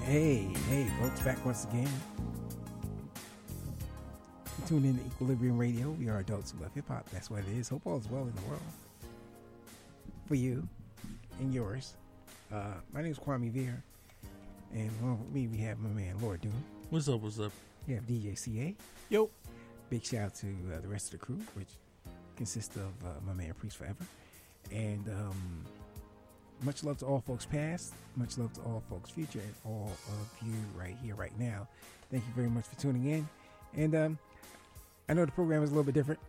Hey, folks, back once again. Tune in to Equilibrium Radio. We are adults who love hip hop. That's what it is. Hope all is well in the world. For you and yours. My name is Kwame Veer. And along with me, we have my man, Lord Doom. What's up? We have DJ CA. Yo. Big shout out to the rest of the crew, which consists of my man, Priest Forever. And much love to all folks past, much love to all folks future, and all of you right here, right now. Thank you very much for tuning in. And I know the program is a little bit different,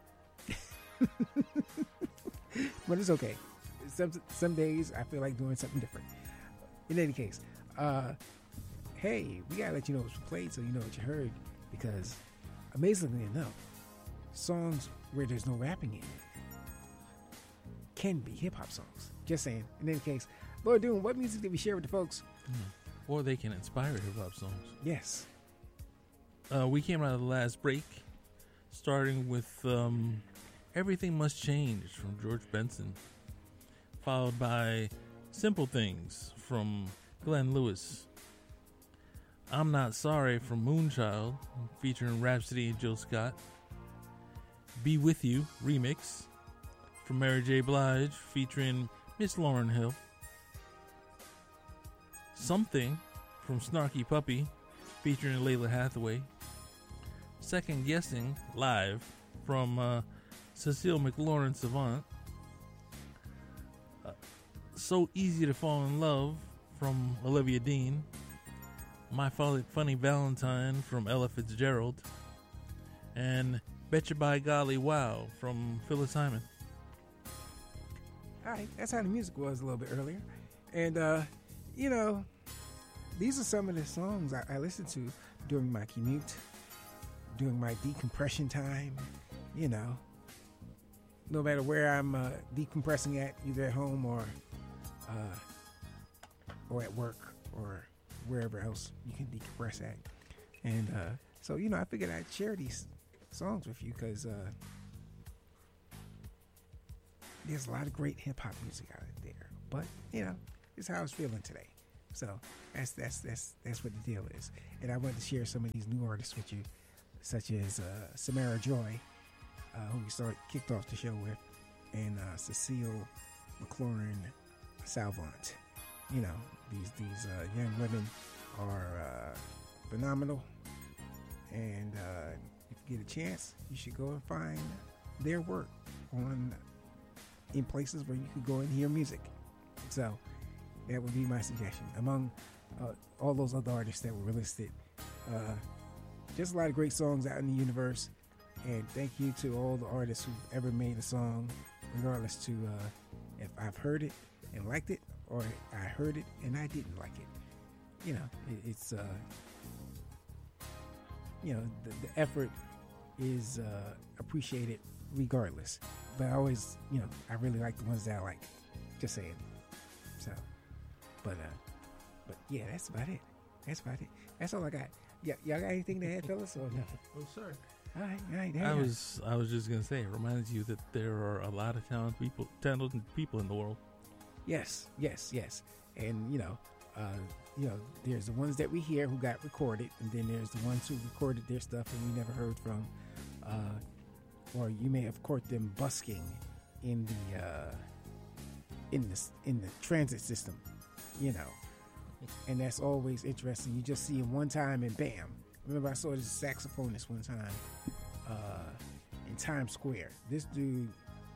but it's okay. Some days I feel like doing something different. In any case, hey, we gotta let you know what's played so you know what you heard, because amazingly enough, songs where there's no rapping in it can be hip-hop songs. Just saying. In any case, Lord Doom, what music did we share with the folks? Or they can inspire hip-hop songs. Yes. We came out of the last break, starting with Everything Must Change from George Benson, followed by Simple Things from Glenn Lewis. I'm Not Sorry from Moonchild, featuring Rhapsody and Jill Scott. Be With You remix from Mary J. Blige, featuring Miss Lauryn Hill. Something from Snarky Puppy, featuring Layla Hathaway. Second Guessing live from Cecile McLaurin Savant. So Easy to Fall in Love from Olivia Dean. My Funny Valentine from Ella Fitzgerald. And Betcha by Golly Wow from Phyllis Hyman. All right, that's how the music was a little bit earlier. And, you know, these are some of the songs I listened to during my commute, during my decompression time, you know. No matter where I'm decompressing at, either at home or at work or wherever else you can decompress at. And so, you know, I figured I'd share these songs with you because there's a lot of great hip-hop music out there. But, you know, it's how I was feeling today. So that's what the deal is. And I wanted to share some of these new artists with you, such as Samara Joy, who we kicked off the show with, and Cecile McLaurin Salvant. You know, these young women are phenomenal, and if you get a chance, you should go and find their work in places where you could go and hear music. So that would be my suggestion. Among all those other artists that were listed, just a lot of great songs out in the universe. And thank you to all the artists who've ever made a song, regardless to if I've heard it and liked it, or I heard it and I didn't like it. You know, it's you know, the effort is appreciated regardless. But I always, you know, I really like the ones that I like. Just saying. So, but yeah, that's about it. That's all I got. Yeah, y'all got anything to add, fellas, or no? Oh, sir. All right. I was just gonna say, it reminds you that there are a lot of talented people in the world. Yes, and you know, there's the ones that we hear who got recorded, and then there's the ones who recorded their stuff and we never heard from, or you may have caught them busking in the transit system, you know, and that's always interesting. You just see him one time and bam. Remember, I saw this saxophonist one time in Times Square. This dude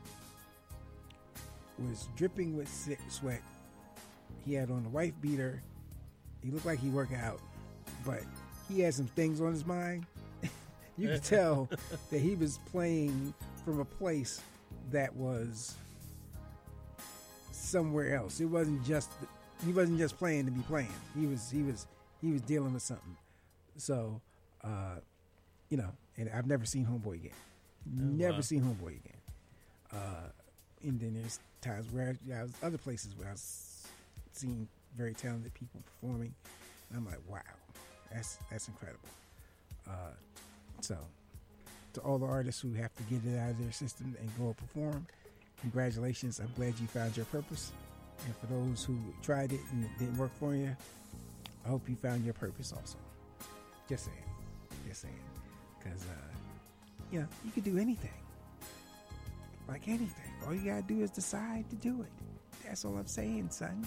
was dripping with sweat. He had on a wife beater. He looked like he worked out, but he had some things on his mind. You could tell that he was playing from a place that was somewhere else. He wasn't just playing to be playing. He was dealing with something. So, you know, and I've never seen Homeboy again. Seen Homeboy again. And then there's times where I was other places where I was seeing very talented people performing, and I'm like, wow, that's incredible. So, to all the artists who have to get it out of their system and go perform, congratulations. I'm glad you found your purpose. And for those who tried it and it didn't work for you, I hope you found your purpose also. Just saying. Because, you can do anything. Like anything. All you gotta do is decide to do it. That's all I'm saying, son.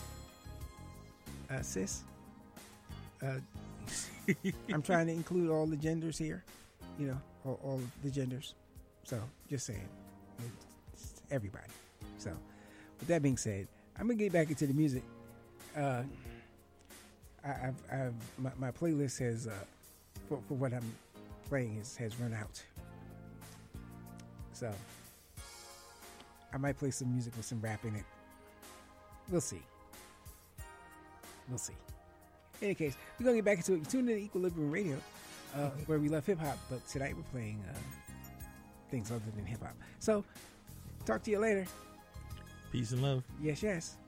Sis. I'm trying to include all the genders here. All the genders. So, just saying. It's everybody. So, with that being said, I'm going to get back into the music. My playlist has, for what I'm playing has run out. So, I might play some music with some rap in it. We'll see. In any case, we're going to get back into it. Tune in to Equilibrium Radio, where we love hip-hop, but tonight we're playing things other than hip-hop. So, talk to you later. Peace and love. Yes.